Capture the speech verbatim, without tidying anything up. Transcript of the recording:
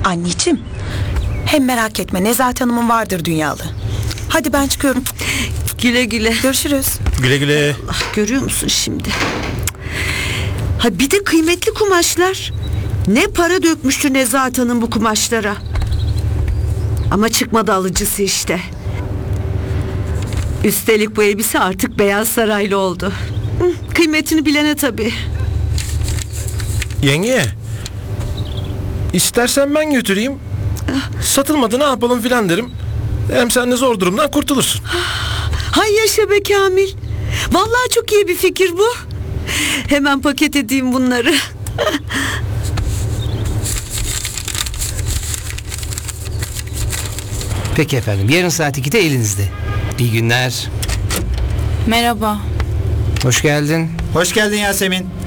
Anneciğim, hem merak etme, Nezahat Hanım'ın vardır dünyalı. Hadi ben çıkıyorum. Güle güle. Görüşürüz. Güle güle. Ah, görüyor musun şimdi? Ha bir de kıymetli kumaşlar. Ne para dökmüştü Nezahat Hanım bu kumaşlara. Ama çıkmadı alıcısı işte. Üstelik bu elbise artık Beyaz Saraylı oldu. Hı, kıymetini bilene tabii. Yenge. İstersen ben götüreyim. Satılmadı ne yapalım filan derim. Hem sen de zor durumdan kurtulursun. Hay yaşa be Kamil. Vallahi çok iyi bir fikir bu. Hemen paket edeyim bunları. Peki efendim, yarın saat ikide elinizde. İyi günler. Merhaba. Hoş geldin. Hoş geldin Yasemin.